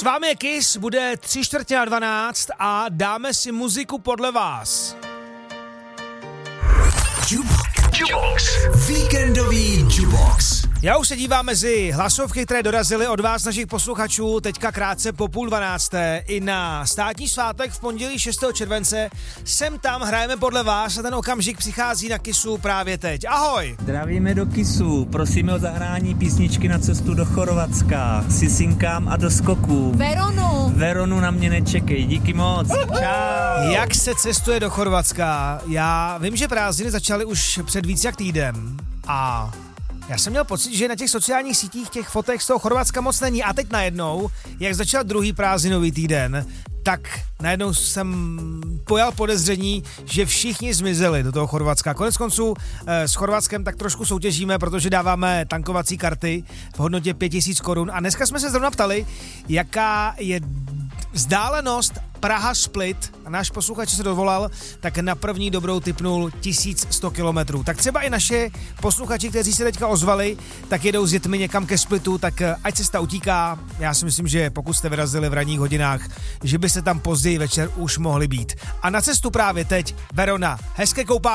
vámi je Kiss, bude 11:45 a dáme si muziku podle vás. Jukebox. Víkendový Jukebox. Já už se dívám mezi hlasovky, které dorazily od vás, našich posluchačů, teďka krátce po 11:30 i na státní svátek v pondělí 6. července. Sem tam hrajeme podle vás a ten okamžik přichází na Kissu právě teď. Ahoj! Zdravíme do Kissu, prosíme o zahrání písničky na cestu do Chorvatska, sisinkám a do skoků. Veronu na mě nečekej, díky moc. Čau. Jak se cestuje do Chorvatska? Já vím, že prázdniny začaly už před víc jak týden a já jsem měl pocit, že na těch sociálních sítích těch fotek z toho Chorvatska moc není a teď najednou, jak začal druhý prázdninový týden, tak najednou jsem pojal podezření, že všichni zmizeli do toho Chorvatska. Konec konců s Chorvatskem tak trošku soutěžíme, protože dáváme tankovací karty v hodnotě 5000 korun a dneska jsme se zrovna ptali, jaká je vzdálenost Praha-Split a náš posluchač se dovolal, tak na první dobrou tipnul 1100 kilometrů. Tak třeba i naše posluchači, kteří se teďka ozvali, tak jedou s dětmi někam ke Splitu, tak ať cesta utíká. Já si myslím, že pokud jste vyrazili v ranních hodinách, že byste tam později večer už mohli být. A na cestu právě teď Verona. Hezké koupání.